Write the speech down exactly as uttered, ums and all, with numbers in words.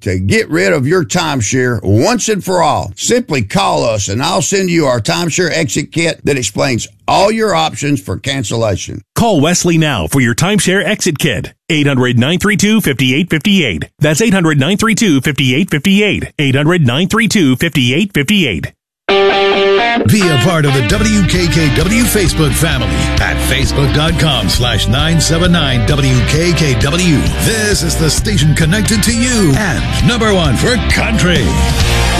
to get rid of your timeshare once and for all. Simply call us and I'll send you our timeshare exit kit that explains all your options for cancellation. Call Wesley now for your timeshare exit kit. eight hundred, nine three two, five eight five eight. That's eight hundred, nine three two, five eight five eight. eight hundred, nine three two, five eight five eight. Be a part of the W K K W Facebook family at facebook.com slash 979 WKKW. This is the station connected to you and number one for country.